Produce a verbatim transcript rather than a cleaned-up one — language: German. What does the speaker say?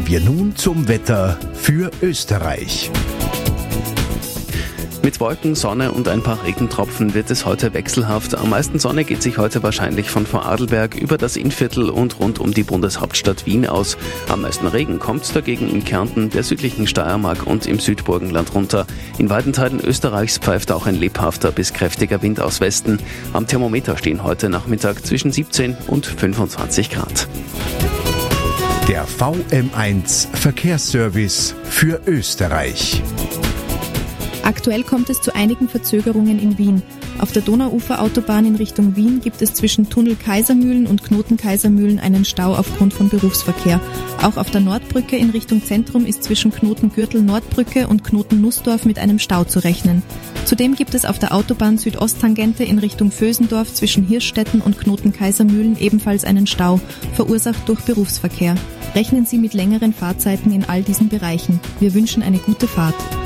wir nun zum Wetter für Österreich. Mit Wolken, Sonne und ein paar Regentropfen wird es heute wechselhaft. Am meisten Sonne geht sich heute wahrscheinlich von Vorarlberg über das Innviertel und rund um die Bundeshauptstadt Wien aus. Am meisten Regen kommt dagegen in Kärnten, der südlichen Steiermark und im Südburgenland runter. In weiten Teilen Österreichs pfeift auch ein lebhafter bis kräftiger Wind aus Westen. Am Thermometer stehen heute Nachmittag zwischen siebzehn und fünfundzwanzig Grad. Der V M eins Verkehrsservice für Österreich. Aktuell kommt es zu einigen Verzögerungen in Wien. Auf der Donauuferautobahn in Richtung Wien gibt es zwischen Tunnel Kaisermühlen und Knoten Kaisermühlen einen Stau aufgrund von Berufsverkehr. Auch auf der Nordbrücke in Richtung Zentrum ist zwischen Knoten Gürtel Nordbrücke und Knoten Nussdorf mit einem Stau zu rechnen. Zudem gibt es auf der Autobahn Südosttangente in Richtung Vösendorf zwischen Hirschstetten und Knoten Kaisermühlen ebenfalls einen Stau, verursacht durch Berufsverkehr. Rechnen Sie mit längeren Fahrzeiten in all diesen Bereichen. Wir wünschen eine gute Fahrt.